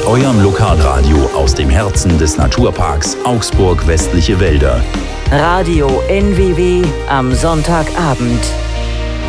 eurem Lokalradio aus dem Herzen des Naturparks Augsburg Westliche Wälder. Radio NWW am Sonntagabend.